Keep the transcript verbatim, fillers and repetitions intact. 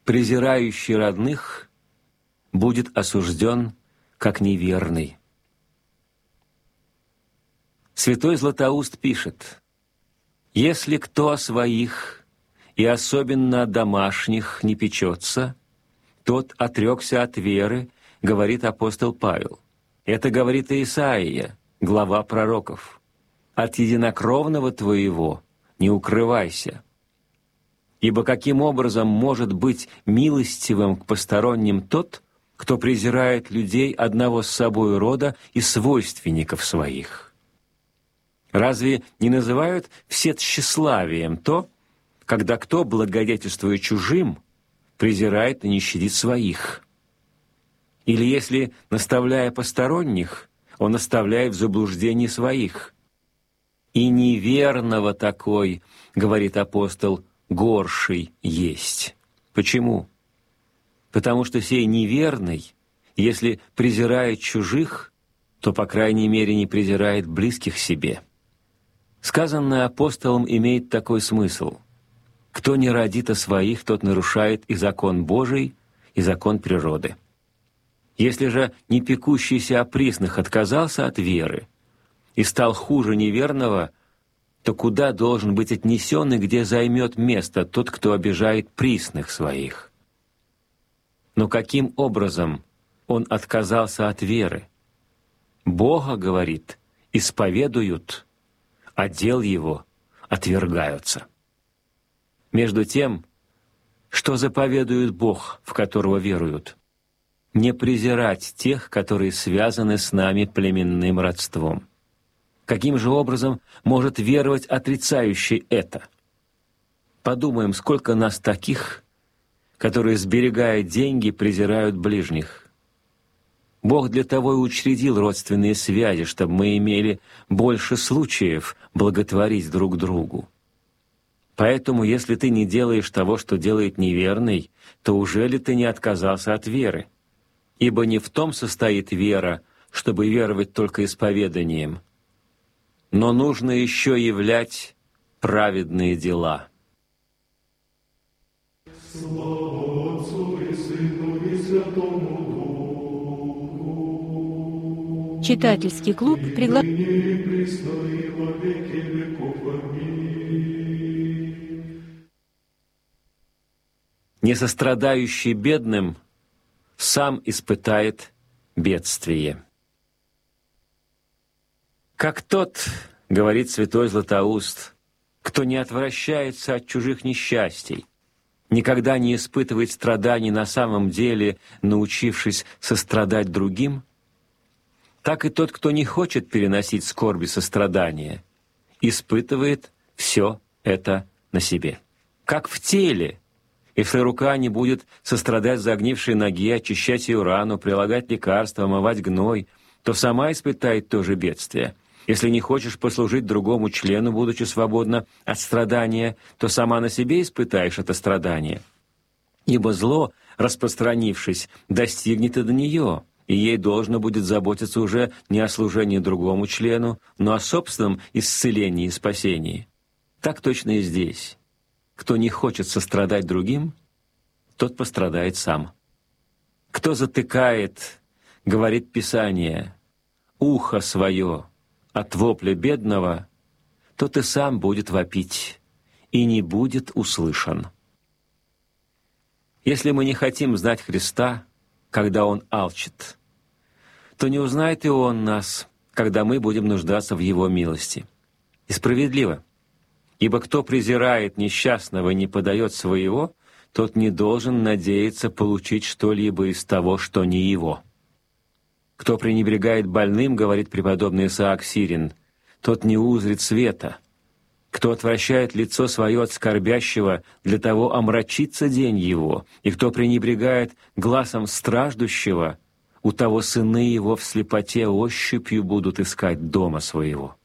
презирающий родных будет осужден как неверный. Святой Златоуст пишет: «Если кто о своих, и особенно о домашних, не печется, тот отрекся от веры», говорит апостол Павел. Это говорит и Исаия, глава пророков. «От единокровного твоего не укрывайся». Ибо каким образом может быть милостивым к посторонним тот, кто презирает людей одного с собой рода и свойственников своих? Разве не называют все тщеславием то, когда кто, благодетельствуя чужим, презирает и не щадит своих? Или если, наставляя посторонних, он оставляет в заблуждении своих? «И неверного такой, — говорит апостол, — горший есть». Почему? Потому что сей неверный, если презирает чужих, то, по крайней мере, не презирает близких себе. Сказанное апостолом имеет такой смысл: кто не родит о своих, тот нарушает и закон Божий, и закон природы. Если же не пекущийся о присных отказался от веры и стал хуже неверного, то куда должен быть отнесен и где займет место тот, кто обижает присных своих? Но каким образом он отказался от веры? Бога, говорит, исповедуют, а дел его отвергаются. Между тем, что заповедует Бог, в которого веруют? Не презирать тех, которые связаны с нами племенным родством. Каким же образом может веровать отрицающий это? Подумаем, сколько нас таких, которые, сберегая деньги, презирают ближних. Бог для того и учредил родственные связи, чтобы мы имели больше случаев благотворить друг другу. Поэтому, если ты не делаешь того, что делает неверный, то уже ли ты не отказался от веры? Ибо не в том состоит вера, чтобы веровать только исповеданием, но нужно еще являть праведные дела. Слава Отцу и Сыну и Святому Духу. Читательский клуб приглашает. Несострадающий бедным сам испытает бедствие. Как тот, говорит святой Златоуст, кто не отвращается от чужих несчастий, никогда не испытывает страданий на самом деле, научившись сострадать другим, так и тот, кто не хочет переносить скорби сострадания, испытывает все это на себе. Как в теле, если рука не будет сострадать загнившей ноге, очищать ее рану, прилагать лекарства, омывать гной, то сама испытает то же бедствие. Если не хочешь послужить другому члену, будучи свободна от страдания, то сама на себе испытаешь это страдание. Ибо зло, распространившись, достигнет и до нее, и ей должно будет заботиться уже не о служении другому члену, но о собственном исцелении и спасении. Так точно и здесь. Кто не хочет сострадать другим, тот пострадает сам. Кто затыкает, говорит Писание, ухо свое от вопля бедного, тот и сам будет вопить, и не будет услышан. Если мы не хотим знать Христа, когда Он алчит, то не узнает и Он нас, когда мы будем нуждаться в Его милости. И справедливо, ибо кто презирает несчастного и не подает своего, тот не должен надеяться получить что-либо из того, что не его. Кто пренебрегает больным, говорит преподобный Исаак Сирин, тот не узрит света. Кто отвращает лицо свое от скорбящего, для того омрачится день его, и кто пренебрегает гласом страждущего, у того сыны его в слепоте ощупью будут искать дома своего.